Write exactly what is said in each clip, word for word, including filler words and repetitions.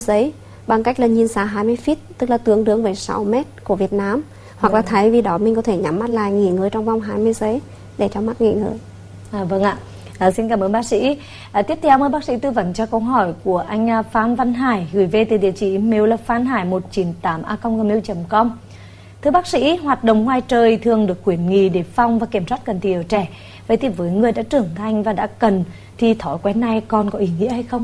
giấy bằng cách là nhìn xa hai mươi feet, tức là tương đương với sáu mét của Việt Nam. Hoặc là thay vì đó mình có thể nhắm mắt lại nghỉ ngơi trong vòng hai mươi giây để cho mắt nghỉ ngơi. À, vâng ạ. À, xin cảm ơn bác sĩ. À, tiếp theo mời bác sĩ tư vấn cho câu hỏi của anh Phan Văn Hải gửi về từ địa chỉ email là phan hải một chín tám a còng gmail chấm com. Thưa bác sĩ, hoạt động ngoài trời thường được khuyến nghị để phòng và kiểm soát cần thì ở trẻ. Vậy thì với người đã trưởng thành và đã cần thì thói quen này còn có ý nghĩa hay không?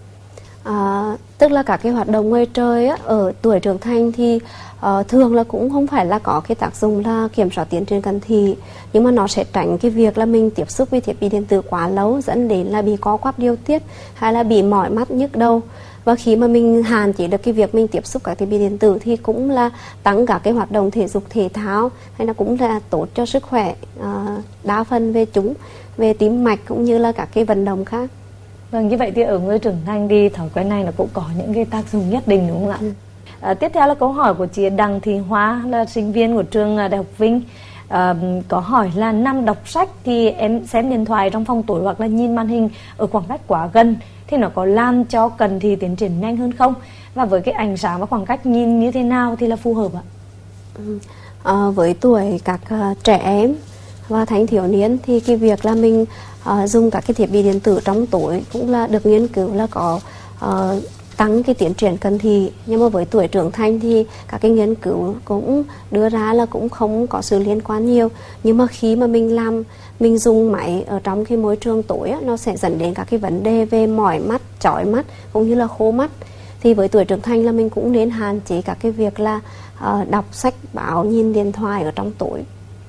À, tức là các cái hoạt động ngoài trời á, ở tuổi trưởng thành thì uh, thường là cũng không phải là có cái tác dụng là kiểm soát tiến triển cận thị, nhưng mà nó sẽ tránh cái việc là mình tiếp xúc với thiết bị điện tử quá lâu dẫn đến là bị co quắp điều tiết hay là bị mỏi mắt nhức đầu. Và khi mà mình hạn chế được cái việc mình tiếp xúc các thiết bị điện tử thì cũng là tăng cả cái hoạt động thể dục thể thao, hay là cũng là tốt cho sức khỏe, uh, đa phần về chúng, về tim mạch cũng như là các cái vận động khác. Vâng, như vậy thì ở người trưởng thành đi thói quen này nó cũng có những cái tác dụng nhất định đúng không ạ? Ừ. À, tiếp theo là câu hỏi của chị Đặng Thị Hoa, là sinh viên của trường Đại học Vinh. À, có hỏi là năm đọc sách thì em xem điện thoại trong phòng tối hoặc là nhìn màn hình ở khoảng cách quá gần thì nó có làm cho cần thì tiến triển nhanh hơn không? Và với cái ánh sáng và khoảng cách nhìn như thế nào thì là phù hợp ạ? Ừ. À, với tuổi các uh, trẻ em và thanh thiếu niên thì cái việc là mình uh, dùng các cái thiết bị điện tử trong tối cũng là được nghiên cứu là có uh, tăng cái tiến triển cận thị. Nhưng mà với tuổi trưởng thành thì các cái nghiên cứu cũng đưa ra là cũng không có sự liên quan nhiều. Nhưng mà khi mà mình làm, mình dùng máy ở trong cái môi trường tối á, nó sẽ dẫn đến các cái vấn đề về mỏi mắt, chói mắt cũng như là khô mắt. Thì với tuổi trưởng thành là mình cũng nên hạn chế các cái việc là uh, đọc sách báo, nhìn điện thoại ở trong tối.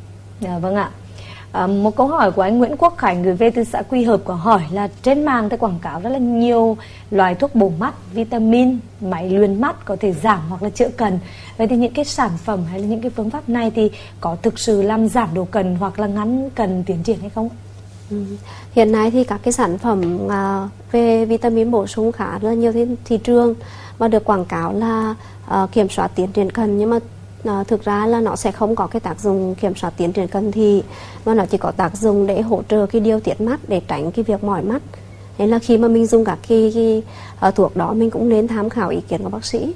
Dạ, vâng ạ. À, một câu hỏi của anh Nguyễn Quốc Khánh gửi về từ xã Quy Hợp có hỏi là trên mạng thì quảng cáo rất là nhiều loại thuốc bổ mắt, vitamin, máy luyện mắt có thể giảm hoặc là chữa cần. Vậy thì những cái sản phẩm hay là những cái phương pháp này thì có thực sự làm giảm độ cần hoặc là ngắn cần tiến triển hay không? Ừ. Hiện nay thì các cái sản phẩm uh, về vitamin bổ sung khá là nhiều trên thị trường và được quảng cáo là uh, kiểm soát tiến triển cần, nhưng mà À, thực ra là nó sẽ không có cái tác dụng kiểm soát tiến triển cận thị, mà nó chỉ có tác dụng để hỗ trợ cái điều tiết mắt, để tránh cái việc mỏi mắt. Nên là khi mà mình dùng các cái, cái uh, thuốc đó mình cũng nên tham khảo ý kiến của bác sĩ.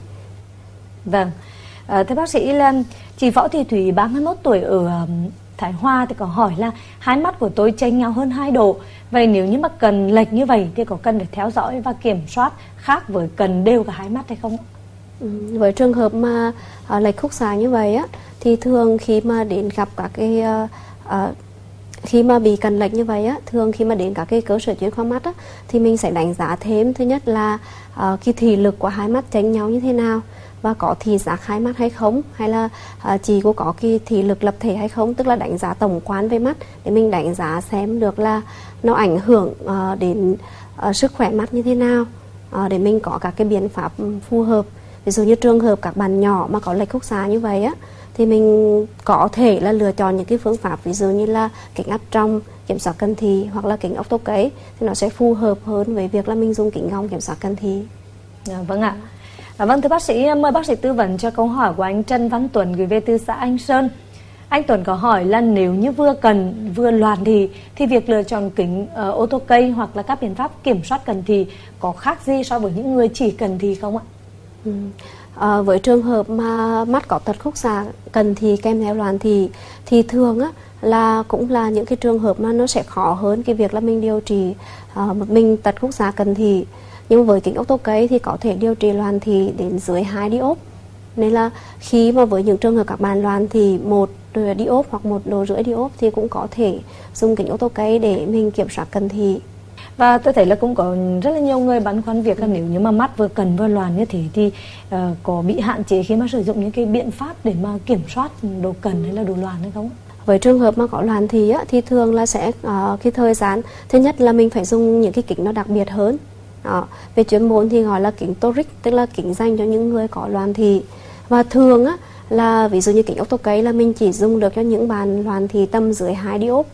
Vâng, à, thưa bác sĩ là chị Võ Thị Thủy ba mươi mốt tuổi ở um, Thái Hoa thì có hỏi là hai mắt của tôi chênh nhau hơn hai độ. Vậy nếu như mà cần lệch như vậy thì có cần phải theo dõi và kiểm soát khác với cần đều cả hai mắt hay không? Ừ, với trường hợp mà uh, lệch khúc xạ như vậy á, thì thường khi mà đến gặp các cái uh, uh, khi mà bị cần lệch như vậy á, thường khi mà đến các cái cơ sở chuyên khoa mắt á, thì mình sẽ đánh giá thêm. Thứ nhất là uh, cái thị lực của hai mắt chênh nhau như thế nào, và có thị giác hai mắt hay không, hay là uh, chỉ có có cái thị lực lập thể hay không, tức là đánh giá tổng quan về mắt để mình đánh giá xem được là nó ảnh hưởng uh, đến uh, sức khỏe mắt như thế nào, uh, để mình có các cái biện pháp phù hợp. Ví dụ như trường hợp các bạn nhỏ mà có lệch khúc xạ như vậy á, thì mình có thể là lựa chọn những cái phương pháp ví dụ như là kính áp tròng kiểm soát cận thị hoặc là kính ốc tô cấy, thì nó sẽ phù hợp hơn với việc là mình dùng kính gọng kiểm soát cận thị. À, vâng ạ. À, vâng, thưa bác sĩ, mời bác sĩ tư vấn cho câu hỏi của anh Trần Văn Tuấn gửi về từ xã Anh Sơn. Anh Tuấn có hỏi là nếu như vừa cần vừa loạn thị thì việc lựa chọn kính uh, ô tô cây hoặc là các biện pháp kiểm soát cận thị có khác gì so với những người chỉ cận thị không ạ? Ừ. À, với trường hợp mà mắt có tật khúc xạ cận thị kèm theo loạn thị thì thường á, là cũng là những cái trường hợp mà nó sẽ khó hơn cái việc là mình điều trị uh, một mình tật khúc xạ cận thị. Nhưng với kính ốc tô cấy thì có thể điều trị loạn thị đến dưới hai diop. Nên là khi mà với những trường hợp các bạn loạn thị một diop hoặc một độ rưỡi diop thì cũng có thể dùng kính ốc tô cấy để mình kiểm soát cận thị. Và tôi thấy là cũng có rất là nhiều người băn khoăn việc là nếu như mà mắt vừa cần vừa loạn như thế thì uh, có bị hạn chế khi mà sử dụng những cái biện pháp để mà kiểm soát độ cần hay là độ loạn hay không? Với trường hợp mà có loạn thị á, thì thường là sẽ uh, cái thời gian thứ nhất là mình phải dùng những cái kính nó đặc biệt hơn. Đó. Về chuyên môn thì gọi là kính toric, tức là kính dành cho những người có loạn thị. Và thường á, là ví dụ như kính ốc tô cấy là mình chỉ dùng được cho những bạn loạn thị tầm dưới hai diop.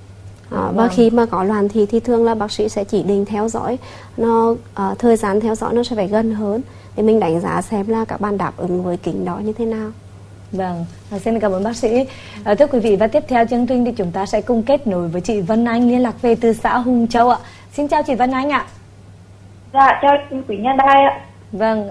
À, và khi mà có loạn thị thì thường là bác sĩ sẽ chỉ định theo dõi nó, uh, thời gian theo dõi nó sẽ phải gần hơn để mình đánh giá xem là các bạn đáp ứng với kính đó như thế nào. Vâng, à, xin cảm ơn bác sĩ. À, thưa quý vị, và tiếp theo chương trình thì chúng ta sẽ cùng kết nối với chị Vân Anh liên lạc về từ xã Hùng Châu ạ. Xin chào chị Vân Anh ạ. Dạ, chào quý nhà đài ạ. Vâng,